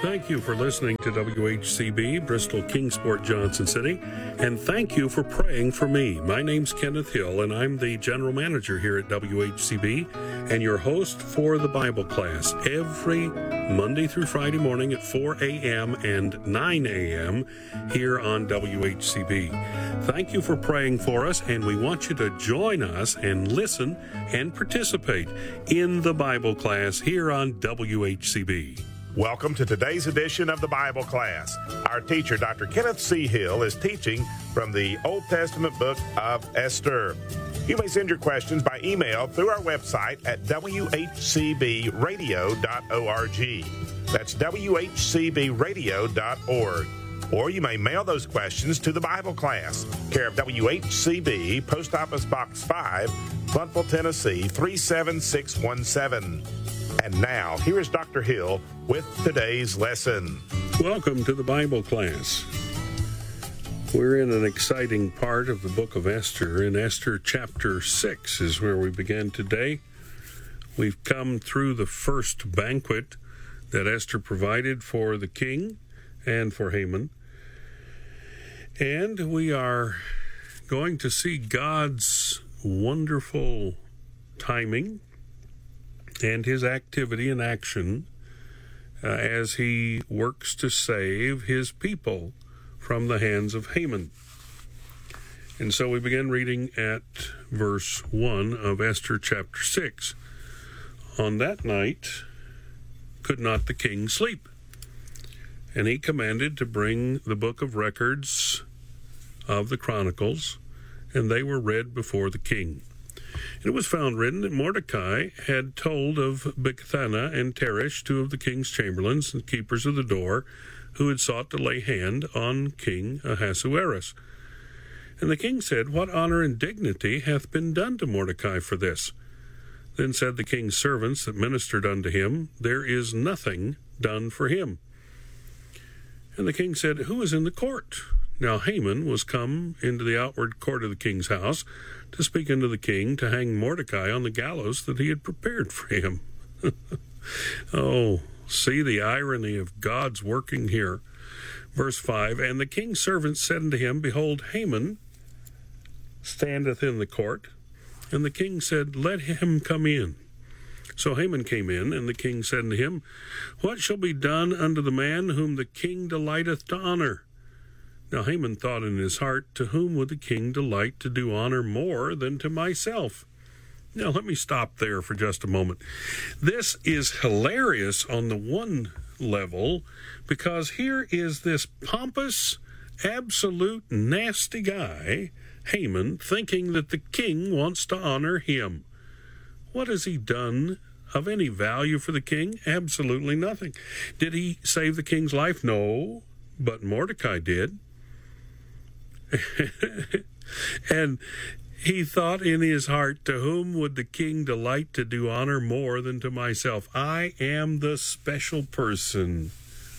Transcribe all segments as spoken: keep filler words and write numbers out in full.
Thank you for listening to W H C B, Bristol Kingsport, Johnson City, and thank you for praying for me. My name's Kenneth Hill, and I'm the general manager here at W H C B and your host for the Bible class every Monday through Friday morning at four a.m. and nine a.m. here on W H C B. Thank you for praying for us, and we want you to join us and listen and participate in the Bible class here on W H C B. Welcome to today's edition of the Bible class. Our teacher, Doctor Kenneth C. Hill, is teaching from the Old Testament book of Esther. You may send your questions by email through our website at w h c b radio dot org. That's w h c b radio dot org. Or you may mail those questions to the Bible class, care of W H C B, Post Office Box five, Blountville, Tennessee, three seven six one seven. And now, here is Doctor Hill with today's lesson. Welcome to the Bible class. We're in an exciting part of the book of Esther. In Esther chapter six is where we begin today. We've come through the first banquet that Esther provided for the king and for Haman. And we are going to see God's wonderful timing and his activity and action uh, as he works to save his people from the hands of Haman. And so we begin reading at verse one of Esther chapter six. On that night could not the king sleep, and he commanded to bring the book of records of the Chronicles, and they were read before the king. And it was found written that Mordecai had told of Bigthana and Teresh, two of the king's chamberlains and keepers of the door, who had sought to lay hand on King Ahasuerus. And the king said, What honor and dignity hath been done to Mordecai for this? Then said the king's servants that ministered unto him, There is nothing done for him. And the king said, Who is in the court? Now Haman was come into the outward court of the king's house to speak unto the king to hang Mordecai on the gallows that he had prepared for him. Oh, see the irony of God's working here. Verse five, And the king's servant said unto him, Behold, Haman standeth in the court. And the king said, Let him come in. So Haman came in, and the king said unto him, What shall be done unto the man whom the king delighteth to honor? Now Haman thought in his heart, To whom would the king delight to do honor more than to myself? Now let me stop there for just a moment. This is hilarious on the one level, because here is this pompous, absolute nasty guy, Haman, thinking that the king wants to honor him. What has he done of any value for the king? Absolutely nothing. Did he save the king's life? No, but Mordecai did. And he thought in his heart, To whom would the king delight to do honor more than to myself? I am the special person.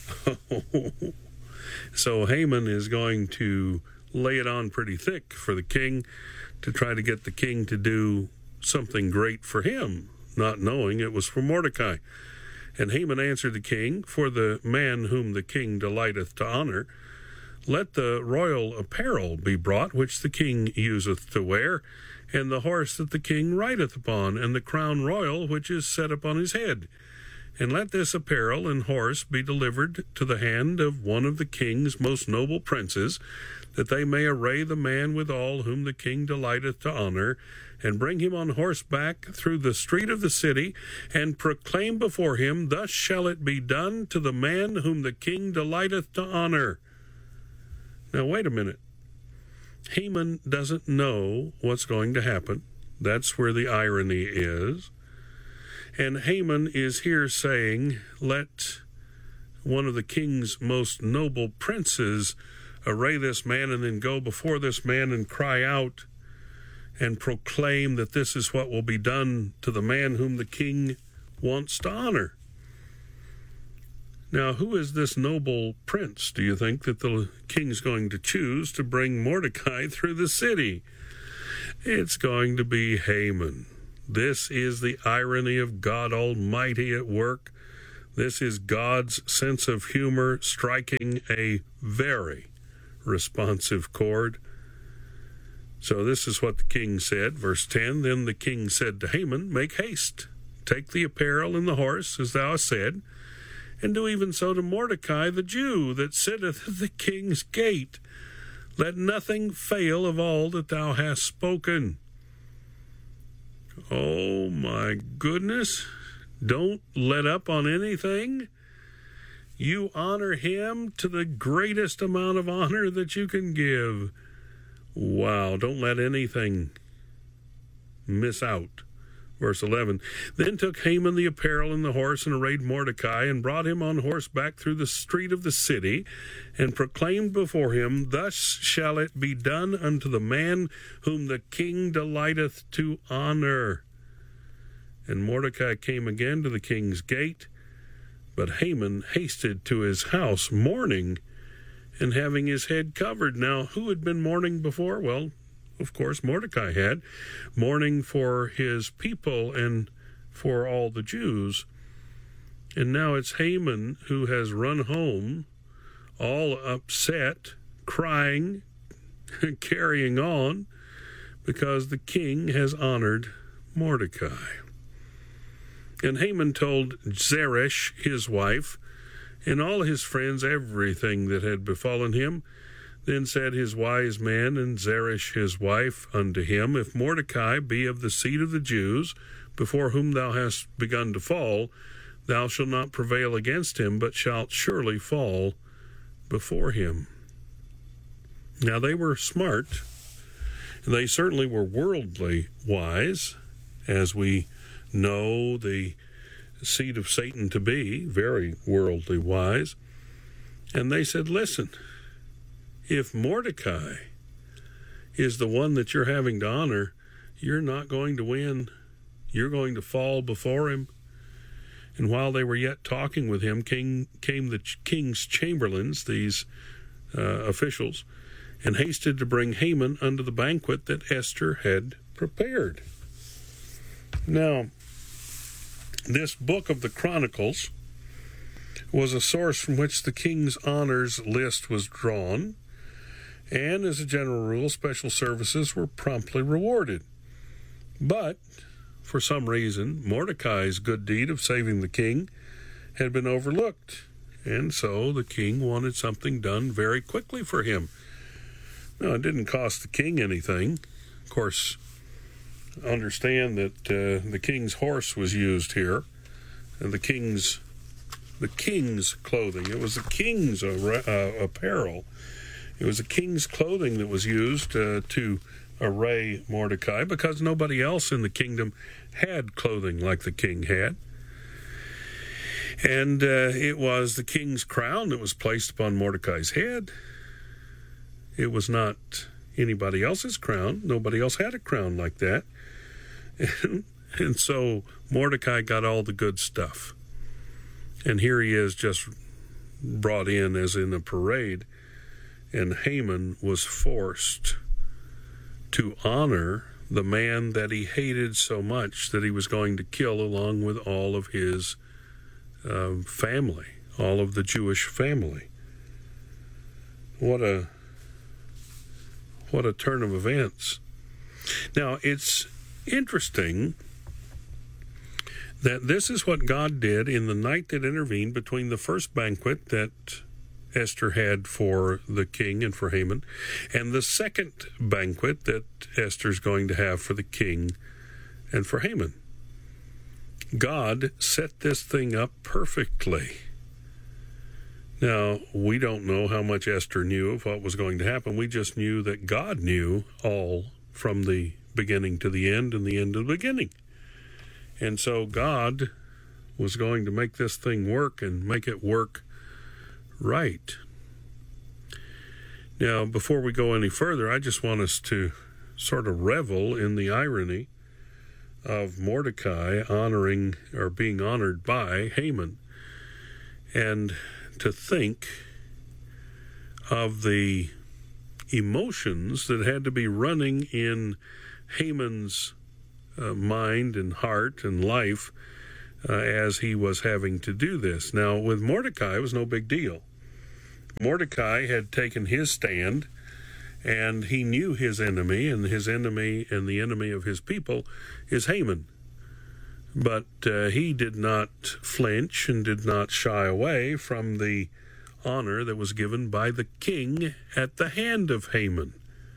So Haman is going to lay it on pretty thick for the king to try to get the king to do something great for him, not knowing it was for Mordecai. And Haman answered the king, For the man whom the king delighteth to honor, let the royal apparel be brought, which the king useth to wear, and the horse that the king rideth upon, and the crown royal which is set upon his head. And let this apparel and horse be delivered to the hand of one of the king's most noble princes, that they may array the man withal whom the king delighteth to honor, and bring him on horseback through the street of the city, and proclaim before him, Thus shall it be done to the man whom the king delighteth to honor. Now, wait a minute. Haman doesn't know what's going to happen. That's where the irony is. And Haman is here saying, let one of the king's most noble princes array this man, and then go before this man and cry out and proclaim that this is what will be done to the man whom the king wants to honor. Now, who is this noble prince, do you think, that the king's going to choose to bring Mordecai through the city? It's going to be Haman. This is the irony of God Almighty at work. This is God's sense of humor striking a very responsive chord. So this is what the king said, verse ten, Then the king said to Haman, Make haste, take the apparel and the horse, as thou hast said, and do even so to Mordecai the Jew, that sitteth at the king's gate. Let nothing fail of all that thou hast spoken. Oh my goodness. Don't let up on anything. You honor him to the greatest amount of honor that you can give. Wow, don't let anything miss out. Verse eleven, Then took Haman the apparel and the horse, and arrayed Mordecai, and brought him on horseback through the street of the city, and proclaimed before him, Thus shall it be done unto the man whom the king delighteth to honor. And Mordecai came again to the king's gate, but Haman hasted to his house, mourning, and having his head covered. Now, who had been mourning before? Well, of course, Mordecai had, mourning for his people and for all the Jews. And now it's Haman who has run home, all upset, crying, carrying on, because the king has honored Mordecai. And Haman told Zeresh, his wife, and all his friends everything that had befallen him. Then said his wise man and Zeresh his wife unto him, If Mordecai be of the seed of the Jews, before whom thou hast begun to fall, thou shalt not prevail against him, but shalt surely fall before him. Now they were smart, and they certainly were worldly wise, as we know the seed of Satan to be, very worldly wise. And they said, Listen, if Mordecai is the one that you're having to honor, you're not going to win. You're going to fall before him. And while they were yet talking with him, king, came the king's chamberlains, these uh, officials, and hasted to bring Haman unto the banquet that Esther had prepared. Now, this book of the Chronicles was a source from which the king's honors list was drawn, and as a general rule, special services were promptly rewarded. But, for some reason, Mordecai's good deed of saving the king had been overlooked, and so the king wanted something done very quickly for him. Now, it didn't cost the king anything. Of course, understand that uh, the king's horse was used here, and the king's the king's clothing. It was the king's uh, uh, apparel. It was the king's clothing that was used uh, to array Mordecai, because nobody else in the kingdom had clothing like the king had. And uh, it was the king's crown that was placed upon Mordecai's head. It was not anybody else's crown. Nobody else had a crown like that. And, and so Mordecai got all the good stuff. And here he is, just brought in as in a parade. And Haman was forced to honor the man that he hated so much that he was going to kill, along with all of his uh, family, all of the Jewish family. What a what a turn of events. Now, it's interesting that this is what God did in the night that intervened between the first banquet that Esther had for the king and for Haman, and the second banquet that Esther's going to have for the king and for Haman. God set this thing up perfectly. Now, we don't know how much Esther knew of what was going to happen. We just knew that God knew all from the beginning to the end and the end to the beginning. And so God was going to make this thing work and make it work right. Now, before we go any further, I just want us to sort of revel in the irony of Mordecai honoring or being honored by Haman, and to think of the emotions that had to be running in Haman's uh, mind and heart and life uh, as he was having to do this. Now, with Mordecai, it was no big deal. Mordecai had taken his stand, and he knew his enemy, and his enemy and the enemy of his people is Haman. But uh, he did not flinch and did not shy away from the honor that was given by the king at the hand of Haman.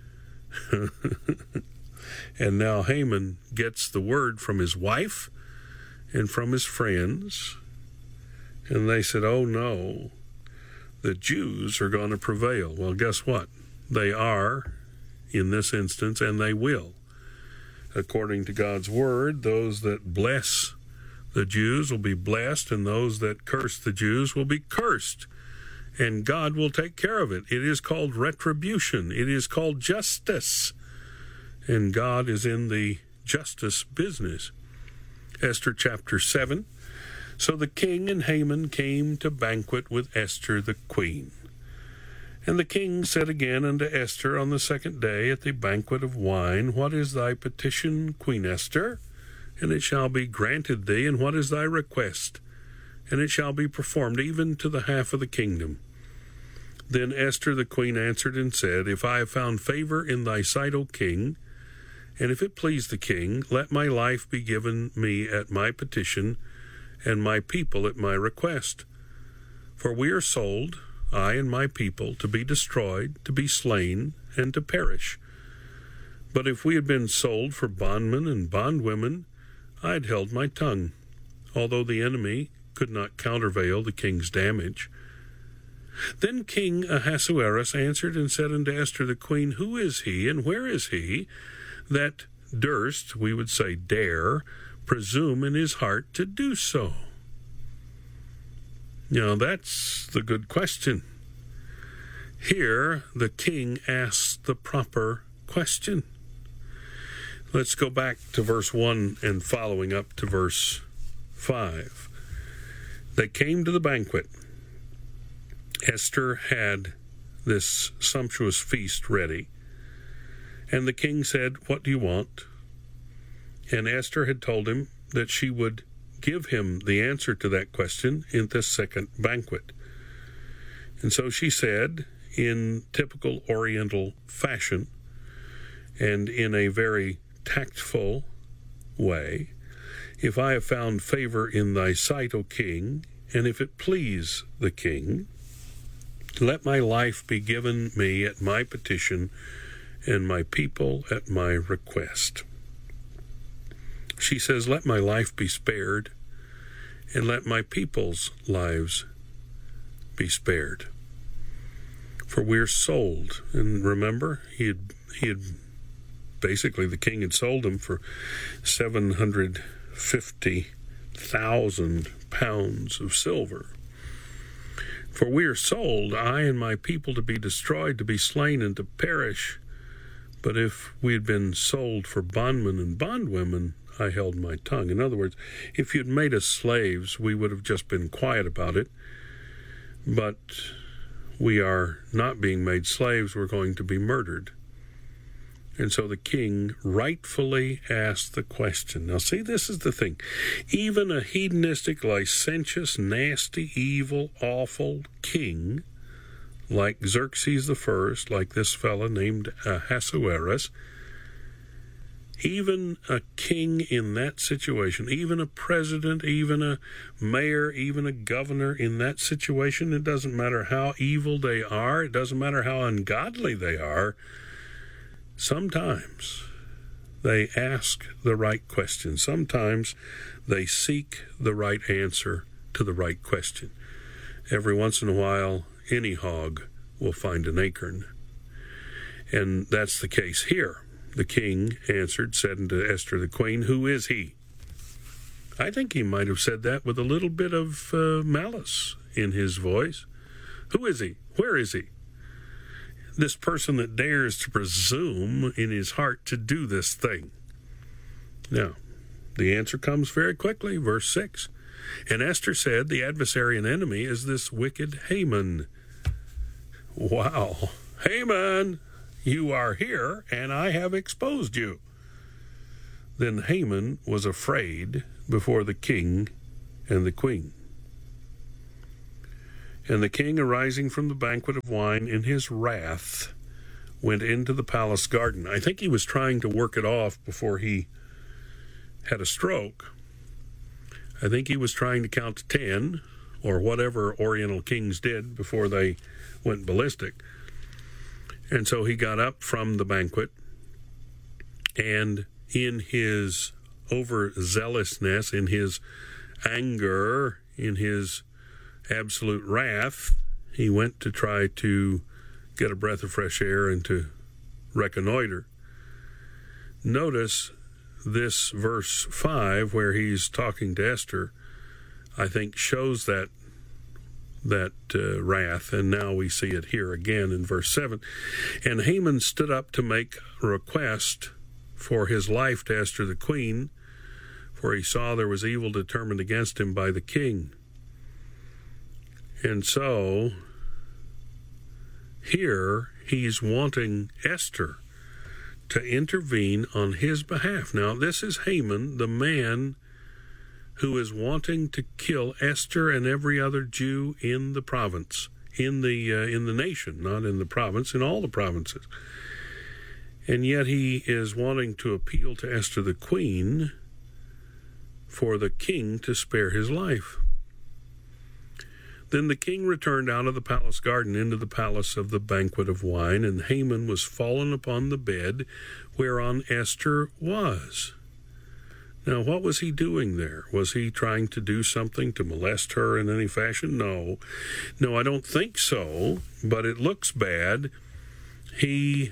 And now Haman gets the word from his wife and from his friends, and they said, oh no, the Jews are going to prevail. Well, guess what? They are in this instance, and they will. According to God's word, those that bless the Jews will be blessed, and those that curse the Jews will be cursed. And God will take care of it. It is called retribution. It is called justice. And God is in the justice business. Esther chapter seven. So the king and Haman came to banquet with Esther the queen. And the king said again unto Esther on the second day at the banquet of wine, What is thy petition, Queen Esther? And it shall be granted thee. And what is thy request? And it shall be performed even to the half of the kingdom. Then Esther the queen answered and said, If I have found favor in thy sight, O king, and if it please the king, let my life be given me at my petition, and my people at my request. For we are sold, I and my people, to be destroyed, to be slain, and to perish. But if we had been sold for bondmen and bondwomen, I had held my tongue, although the enemy could not countervail the king's damage. Then King Ahasuerus answered and said unto Esther the queen, Who is he, and where is he, that durst, we would say dare, presume in his heart to do so? Now, that's the good question. Here, the king asks the proper question. Let's go back to verse one and following up to verse five. They came to the banquet. Esther had this sumptuous feast ready. And the king said, What do you want? And Esther had told him that she would give him the answer to that question in this second banquet. And so she said, in typical Oriental fashion, and in a very tactful way, If I have found favor in thy sight, O king, and if it please the king, let my life be given me at my petition, and my people at my request. She says, Let my life be spared, and let my people's lives be spared. For we're sold. And remember, he had, he had basically, the king had sold him for seven hundred fifty thousand pounds of silver. For we are sold, I and my people, to be destroyed, to be slain, and to perish. But if we had been sold for bondmen and bondwomen, I held my tongue. In other words, if you'd made us slaves, we would have just been quiet about it. But we are not being made slaves. We're going to be murdered. And so the king rightfully asked the question. Now, see, this is the thing. Even a hedonistic, licentious, nasty, evil, awful king like Xerxes the First, like this fellow named Ahasuerus, even a king in that situation, even a president, even a mayor, even a governor in that situation, it doesn't matter how evil they are, it doesn't matter how ungodly they are, sometimes they ask the right question. Sometimes they seek the right answer to the right question. Every once in a while, any hog will find an acorn. And that's the case here. The king answered, said unto Esther the queen, Who is he? I think he might have said that with a little bit of uh, malice in his voice. Who is he? Where is he? This person that dares to presume in his heart to do this thing. Now, the answer comes very quickly, verse six. And Esther said, The adversary and enemy is this wicked Haman. Wow. Haman, you are here, and I have exposed you. Then Haman was afraid before the king and the queen. And the king, arising from the banquet of wine in his wrath, went into the palace garden. I think he was trying to work it off before he had a stroke. I think he was trying to count to ten, or whatever Oriental kings did before they went ballistic. And so he got up from the banquet, and in his overzealousness, in his anger, in his absolute wrath, he went to try to get a breath of fresh air and to reconnoiter. Notice this verse five, where he's talking to Esther, I think shows that that uh, wrath, and now we see it here again in verse seven. And Haman stood up to make a request for his life to Esther the queen, for he saw there was evil determined against him by the king. And so here he's wanting Esther to intervene on his behalf. Now, this is Haman, the man who is wanting to kill Esther and every other Jew in the province, in the uh, in the nation, not in the province, in all the provinces. And yet he is wanting to appeal to Esther the queen for the king to spare his life. Then the king returned out of the palace garden into the palace of the banquet of wine, and Haman was fallen upon the bed whereon Esther was. Now, what was he doing there? Was he trying to do something to molest her in any fashion? No. No, I don't think so, but it looks bad. He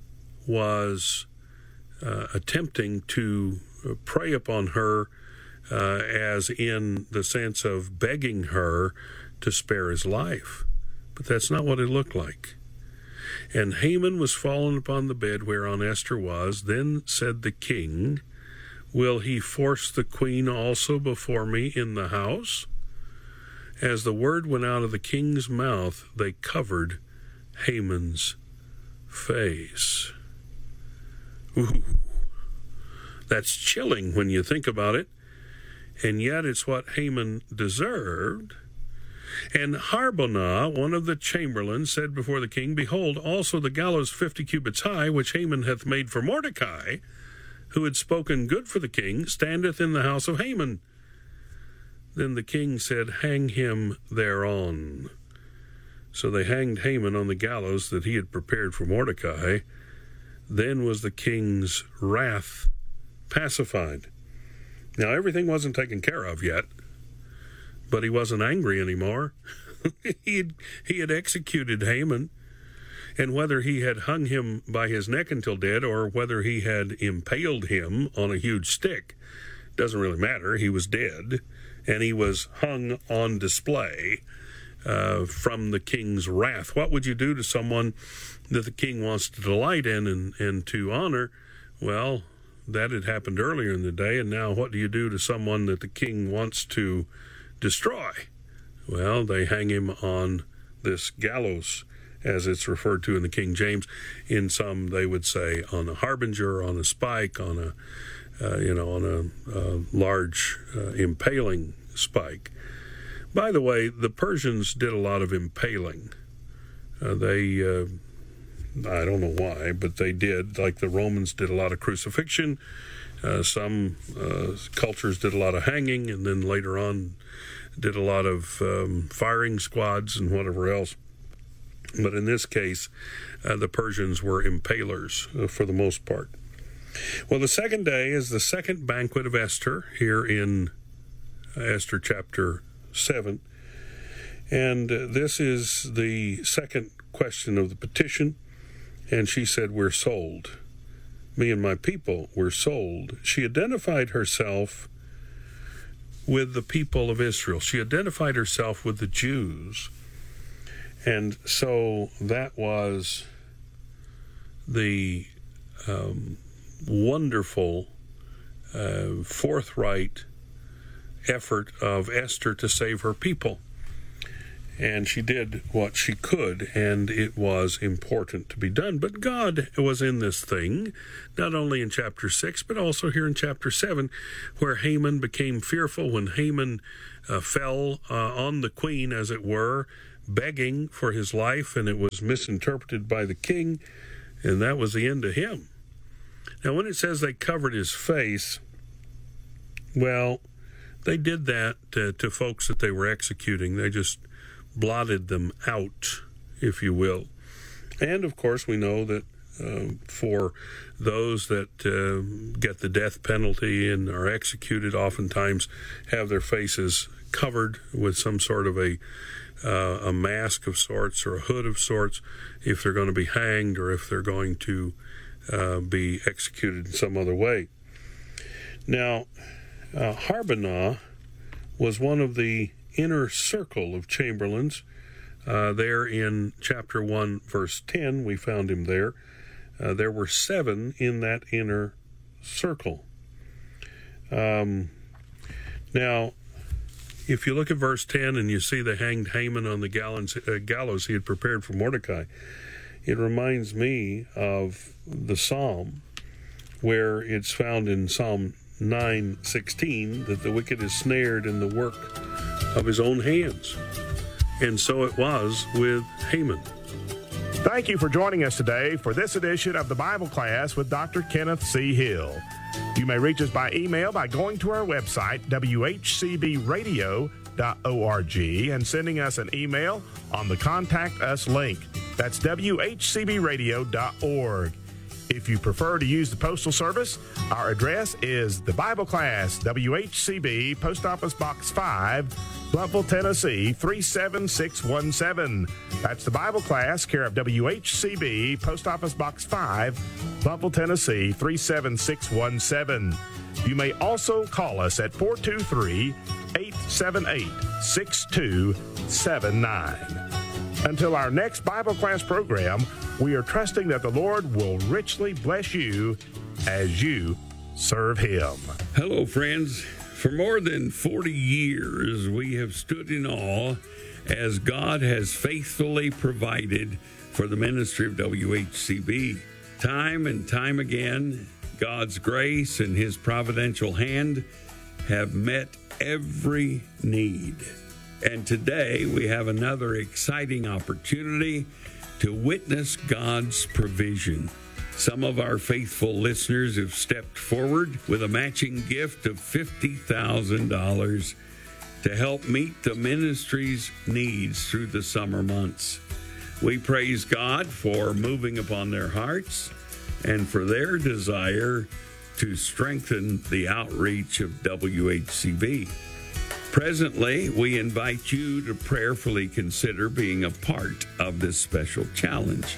was uh, attempting to prey upon her, uh, as in the sense of begging her to spare his life. But that's not what it looked like. And Haman was fallen upon the bed whereon Esther was. Then said the king, will he force the queen also before me in the house? As the word went out of the king's mouth, they covered Haman's face. Ooh, that's chilling when you think about it. And yet it's what Haman deserved. And Harbonah, one of the chamberlains, said before the king, behold, also the gallows fifty cubits high, which Haman hath made for Mordecai, who had spoken good for the king, standeth in the house of Haman. Then the king said, hang him thereon. So they hanged Haman on the gallows that he had prepared for Mordecai. Then was the king's wrath pacified. Now, everything wasn't taken care of yet, but he wasn't angry anymore. he, had, he had executed Haman, and whether he had hung him by his neck until dead or whether he had impaled him on a huge stick, doesn't really matter. He was dead, and he was hung on display uh, from the king's wrath. What would you do to someone that the king wants to delight in and, and to honor? Well, that had happened earlier in the day, and now what do you do to someone that the king wants to destroy? Well, they hang him on this gallows, as it's referred to in the King James. In some, they would say on a harbinger, on a spike, on a, uh, you know, on a, a large uh, impaling spike. By the way, the Persians did a lot of impaling. Uh, they, uh, I don't know why, but they did. Like the Romans did a lot of crucifixion. Uh, some uh, cultures did a lot of hanging, and then later on did a lot of um, firing squads and whatever else. But in this case, uh, the Persians were impalers uh, for the most part. Well, the second day is the second banquet of Esther here in uh, Esther chapter seven. And uh, this is the second question of the petition. And she said, we're sold. Me and my people were sold. She identified herself with the people of Israel. She identified herself with the Jews. And so that was the um, wonderful, uh, forthright effort of Esther to save her people. And she did what she could, and it was important to be done. But God was in this thing, not only in chapter six, but also here in chapter seven, where Haman became fearful when Haman uh, fell uh, on the queen, as it were, begging for his life, and it was misinterpreted by the king, and that was the end of him. Now, when it says they covered his face, well, they did that uh, to folks that they were executing. They just blotted them out, if you will. And, of course, we know that uh, for those that uh, get the death penalty and are executed, oftentimes have their faces covered with some sort of a uh, a mask of sorts or a hood of sorts if they're going to be hanged or if they're going to uh, be executed in some other way. Now, uh, Harbonah was one of the inner circle of chamberlains. Uh, there in chapter one, verse ten, we found him there. Uh, there were seven in that inner circle. Um, now, if you look at verse ten and you see the hanged Haman on the gallows, uh, gallows he had prepared for Mordecai, it reminds me of the psalm where it's found in Psalm nine sixteen that the wicked is snared in the work of his own hands. And so it was with Haman. Thank you for joining us today for this edition of the Bible Class with Doctor Kenneth C. Hill. You may reach us by email by going to our website, w h c b radio dot org, and sending us an email on the Contact Us link. That's w h c b radio dot org. If you prefer to use the Postal Service, our address is the Bible Class, W H C B, Post Office Box five, Blountville, Tennessee, three seven six one seven. That's the Bible Class, care of W H C B, Post Office Box five, Blountville, Tennessee, three seven six one seven. You may also call us at four two three, eight seven eight, six two seven nine. Until our next Bible Class program, we are trusting that the Lord will richly bless you as you serve Him. Hello, friends. For more than forty years, we have stood in awe as God has faithfully provided for the ministry of W H C B. Time and time again, God's grace and His providential hand have met every need. And today we have another exciting opportunity to witness God's provision. Some of our faithful listeners have stepped forward with a matching gift of fifty thousand dollars to help meet the ministry's needs through the summer months. We praise God for moving upon their hearts and for their desire to strengthen the outreach of W H C B. Presently, we invite you to prayerfully consider being a part of this special challenge.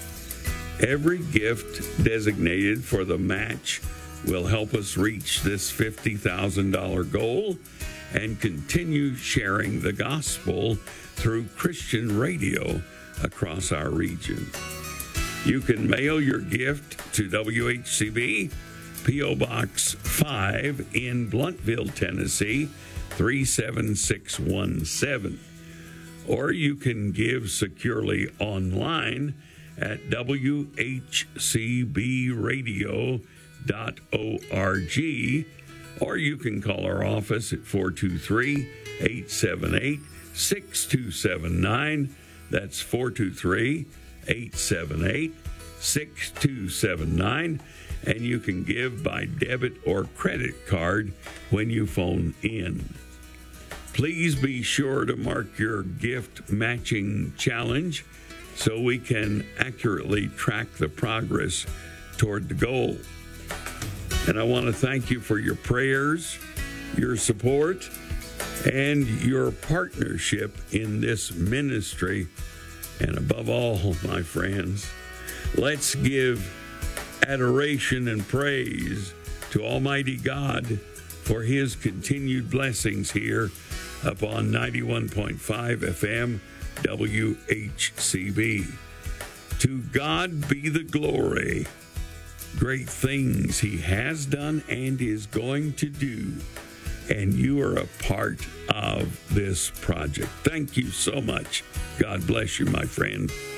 Every gift designated for the match will help us reach this fifty thousand dollars goal and continue sharing the gospel through Christian radio across our region. You can mail your gift to W H C B, P O Box five in Blountville, Tennessee, three seven six one seven. Or you can give securely online at w h c b radio dot org, or you can call our office at four two three, eight seven eight, six two seven nine. That's four two three, eight seven eight, six two seven nine. And you can give by debit or credit card when you phone in. Please be sure to mark your gift matching challenge so we can accurately track the progress toward the goal. And I want to thank you for your prayers, your support, and your partnership in this ministry. And above all, my friends, let's give adoration and praise to Almighty God for His continued blessings here upon ninety-one point five F M W H C B. To God be the glory. Great things He has done and is going to do and you are a part of this project. Thank you so much. God bless you, my friend.